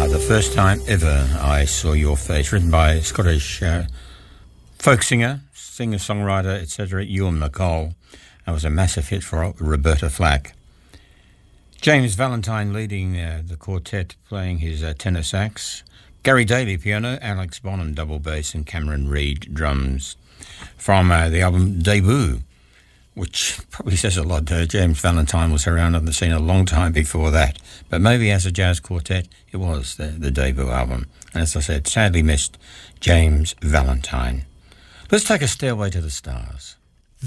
The first time ever I saw your face, written by Scottish folk singer, singer-songwriter, etc., Ewan MacColl. That was a massive hit for Roberta Flack. James Valentine leading the quartet, playing his tenor sax. Gary Daly piano, Alex Bonham double bass, and Cameron Reid drums. From the album Debut, which probably says a lot. James Valentine was around on the scene a long time before that, but maybe as a jazz quartet, it was the debut album. And as I said, sadly missed James Valentine. Let's take a Stairway to the Stars.